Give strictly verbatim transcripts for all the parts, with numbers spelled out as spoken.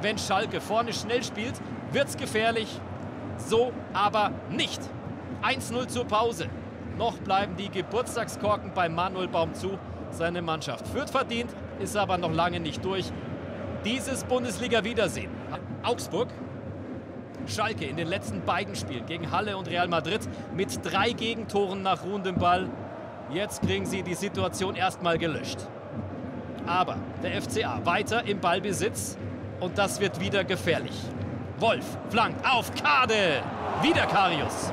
Wenn Schalke vorne schnell spielt, wird's gefährlich. So aber nicht. eins null zur Pause. Noch bleiben die Geburtstagskorken bei Manuel Baum zu. Seine Mannschaft führt verdient, ist aber noch lange nicht durch. Dieses Bundesliga-Wiedersehen. Augsburg. Schalke in den letzten beiden Spielen gegen Halle und Real Madrid mit drei Gegentoren nach ruhendem Ball. Jetzt kriegen sie die Situation erstmal gelöscht. Aber der F C A weiter im Ballbesitz und das wird wieder gefährlich. Wolf flankt auf Kade. Wieder Karius.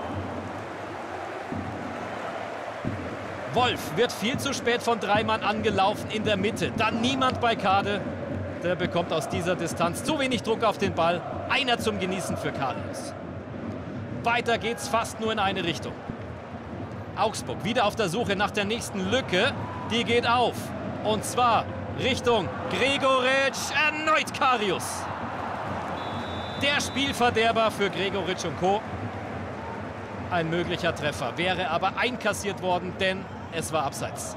Wolf wird viel zu spät von drei Mann angelaufen in der Mitte. Dann niemand bei Kade. Der bekommt aus dieser Distanz zu wenig Druck auf den Ball. Einer zum Genießen für Karius. Weiter geht's fast nur in eine Richtung. Augsburg wieder auf der Suche nach der nächsten Lücke. Die geht auf. Und zwar Richtung Gregoritsch. Erneut Karius. Der Spielverderber für Gregoritsch und Co. Ein möglicher Treffer. Wäre aber einkassiert worden, denn es war abseits.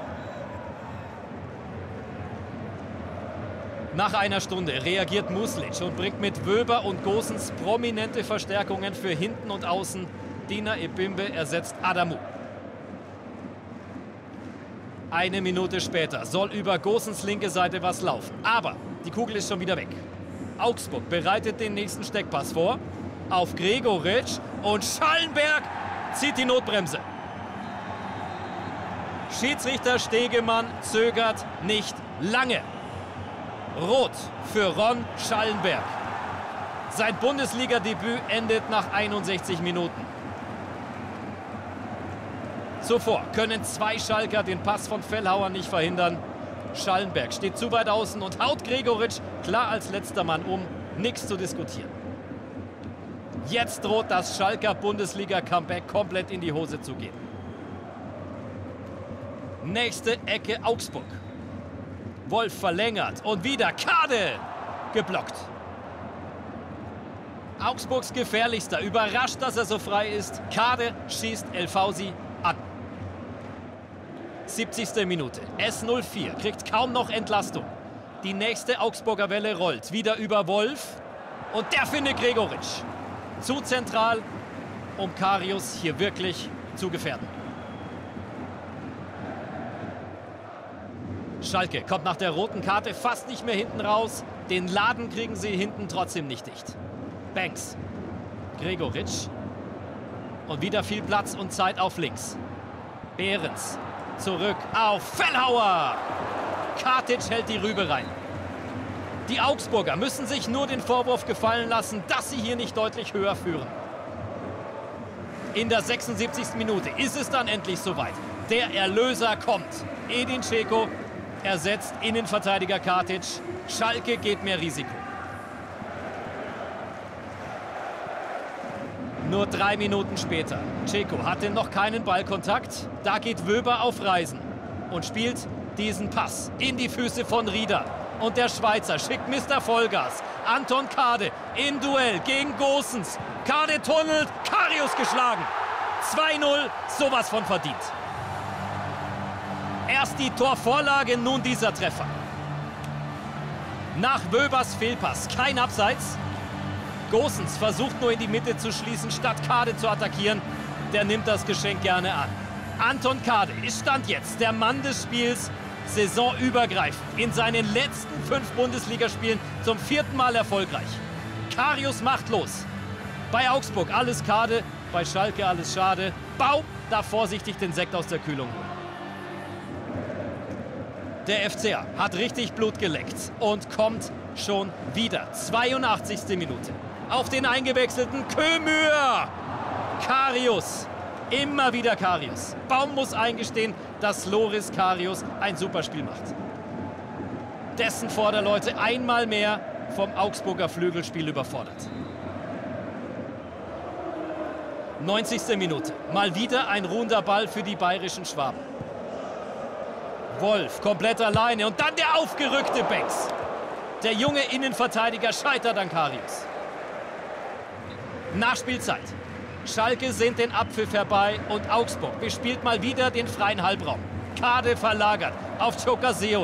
Nach einer Stunde reagiert Muslic und bringt mit Wöber und Gosens prominente Verstärkungen für hinten und außen. Dina Ebimbe ersetzt Adamu. Eine Minute später soll über Gosens linke Seite was laufen. Aber die Kugel ist schon wieder weg. Augsburg bereitet den nächsten Steckpass vor. Auf Gregoritsch und Schallenberg zieht die Notbremse. Schiedsrichter Stegemann zögert nicht lange. Rot für Ron Schallenberg. Sein Bundesliga-Debüt endet nach einundsechzig Minuten. Zuvor können zwei Schalker den Pass von Fellhauer nicht verhindern. Schallenberg steht zu weit außen und haut Gregoritsch klar als letzter Mann um. Nichts zu diskutieren. Jetzt droht das Schalker Bundesliga-Comeback komplett in die Hose zu gehen. Nächste Ecke Augsburg. Wolf verlängert und wieder Kade geblockt. Augsburgs gefährlichster überrascht, dass er so frei ist. Kade schießt Elfausi an. siebzigste Minute. S null vier kriegt kaum noch Entlastung. Die nächste Augsburger Welle rollt. Wieder über Wolf. Und der findet Gregoritsch. Zu zentral, um Karius hier wirklich zu gefährden. Schalke kommt nach der roten Karte fast nicht mehr hinten raus. Den Laden kriegen sie hinten trotzdem nicht dicht. Banks. Gregoritsch. Und wieder viel Platz und Zeit auf links. Behrens. Zurück auf Fellhauer. Katic hält die Rübe rein. Die Augsburger müssen sich nur den Vorwurf gefallen lassen, dass sie hier nicht deutlich höher führen. In der sechsundsiebzigsten Minute ist es dann endlich soweit. Der Erlöser kommt. Edin Dzeko ersetzt Innenverteidiger Katic. Schalke geht mehr Risiko. Nur drei Minuten später. Dzeko hatte noch keinen Ballkontakt. Da geht Wöber auf Reisen und spielt diesen Pass in die Füße von Rieder. Und der Schweizer schickt Mister Vollgas. Anton Kade im Duell gegen Gosens. Kade tunnelt, Karius geschlagen. zwei null, sowas von verdient. Erst die Torvorlage, nun dieser Treffer. Nach Wöbers Fehlpass kein Abseits. Gosens versucht nur in die Mitte zu schließen, statt Kade zu attackieren. Der nimmt das Geschenk gerne an. Anton Kade ist Stand jetzt der Mann des Spiels, saisonübergreifend. In seinen letzten fünf Bundesligaspielen zum vierten Mal erfolgreich. Karius machtlos. Bei Augsburg alles Kade, bei Schalke alles schade. Baum darf vorsichtig den Sekt aus der Kühlung holen. Der F C A hat richtig Blut geleckt und kommt schon wieder. zweiundachtzigste Minute. Auf den eingewechselten Kömür. Karius. Immer wieder Karius. Baum muss eingestehen, dass Loris Karius ein super Spiel macht. Dessen Vorderleute einmal mehr vom Augsburger Flügelspiel überfordert. neunzigste Minute. Mal wieder ein ruhender Ball für die bayerischen Schwaben. Wolf komplett alleine und dann der aufgerückte Banks. Der junge Innenverteidiger scheitert an Karius. Nachspielzeit. Schalke sehnt den Abpfiff herbei und Augsburg bespielt mal wieder den freien Halbraum. Kade verlagert auf Chokaseo.